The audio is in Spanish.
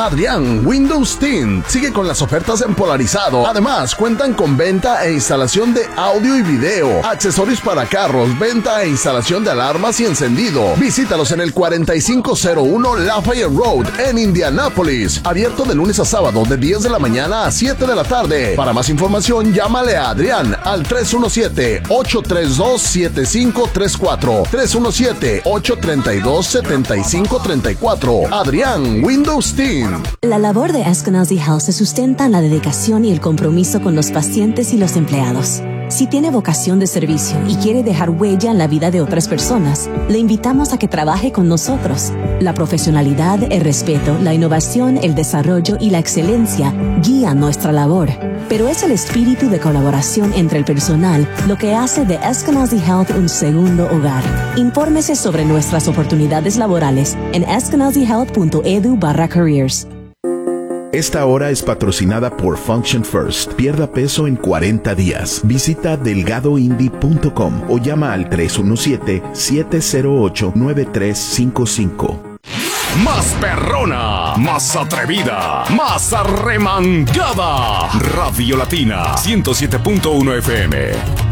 Adrián Windows Tint sigue con las ofertas en polarizado. Además, cuentan con venta e instalación de audio y video, accesorios para carros, venta e instalación de alarmas y encendido. Visítalos en el 4501 Lafayette Road en Indianápolis. Abierto de lunes a sábado de 10 de la mañana a 7 de la tarde. Para más información, llámale a Adrián al 317-832-7534. 317-832-7534. Adrián Windows Team. La labor de Eskenazi Health se sustenta en la dedicación y el compromiso con los pacientes y los empleados. Si tiene vocación de servicio y quiere dejar huella en la vida de otras personas, le invitamos a que trabaje con nosotros. La profesionalidad, el respeto, la innovación, el desarrollo y la excelencia guían nuestra labor. Pero es el espíritu de colaboración entre el personal lo que hace de Eskenazi Health un segundo hogar. Infórmese sobre nuestras oportunidades laborales en eskenazihealth.edu/careers. Esta hora es patrocinada por Function First. Pierda peso en 40 días. Visita delgadoindie.com o llama al 317-708-9355. Más perrona, más atrevida, más arremangada. Radio Latina 107.1 FM.